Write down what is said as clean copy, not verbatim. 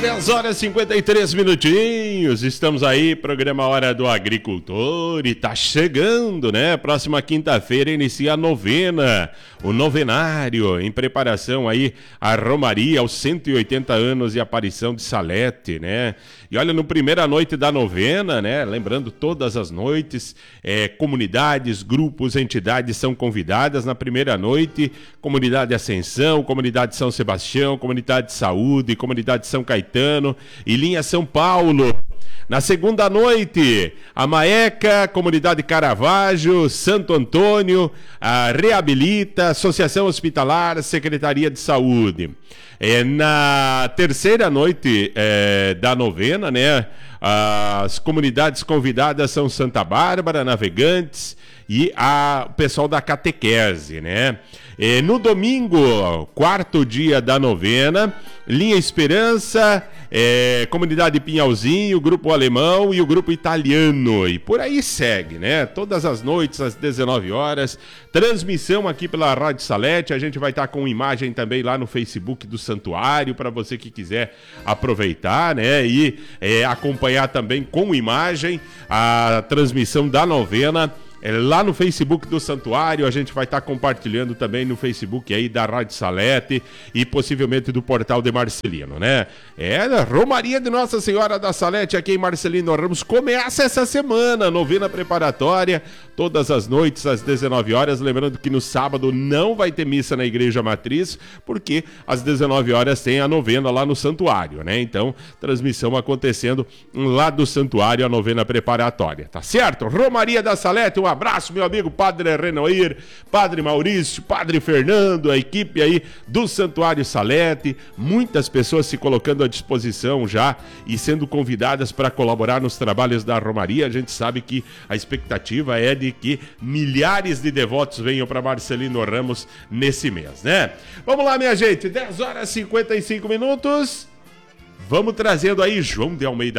10 horas e 53 minutinhos, estamos aí, programa Hora do Agricultor, e tá chegando, né? Próxima quinta-feira inicia a novena, o novenário, em preparação aí a Romaria aos 180 anos de aparição de Salete, né? E olha, no primeira noite da novena, né? Lembrando, todas as noites, comunidades, grupos, entidades são convidadas. Na primeira noite, Comunidade Ascensão, Comunidade São Sebastião, Comunidade de Saúde, Comunidade São Caetano e Linha São Paulo. Na segunda noite, a Maeca, Comunidade Caravaggio, Santo Antônio, a Reabilita, Associação Hospitalar, Secretaria de Saúde. Na terceira noite da novena, né, as comunidades convidadas são Santa Bárbara, Navegantes e o pessoal da catequese, né? No domingo, quarto dia da novena, Linha Esperança, Comunidade Pinhalzinho, Grupo Alemão e o Grupo Italiano. E por aí segue, né? Todas as noites, às 19 horas, transmissão aqui pela Rádio Salete. A gente vai estar com imagem também lá no Facebook do Santuário, para você que quiser aproveitar, né? E acompanhar também com imagem a transmissão da novena. Lá no Facebook do Santuário, a gente vai estar compartilhando também no Facebook aí da Rádio Salete e possivelmente do Portal de Marcelino, né? Romaria de Nossa Senhora da Salete aqui em Marcelino Ramos começa essa semana, novena preparatória, todas as noites às 19 horas, lembrando que no sábado não vai ter missa na Igreja Matriz, porque às 19 horas tem a novena lá no Santuário, né? Então, transmissão acontecendo lá do Santuário, a novena preparatória, tá certo? Romaria da Salete, um abraço, meu amigo Padre Renoir, Padre Maurício, Padre Fernando, a equipe aí do Santuário Salete, muitas pessoas se colocando à disposição já e sendo convidadas para colaborar nos trabalhos da Romaria. A gente sabe que a expectativa é de que milhares de devotos venham para Marcelino Ramos nesse mês, né? Vamos lá, minha gente, 10 horas e 55 minutos, vamos trazendo aí João de Almeida